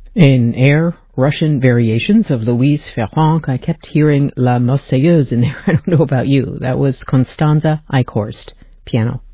In Air, Russian variations of Louise Ferrand, I kept hearing La Marseillaise in there. I don't know about you. That was Constanza Eichhorst, piano.